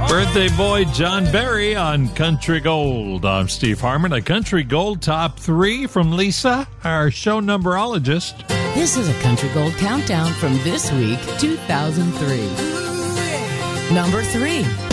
Birthday boy John Berry on Country Gold. I'm Steve Harmon. A Country Gold Top 3 from Lisa, our show numberologist. This is a Country Gold Countdown from this week, 2003. Number 3.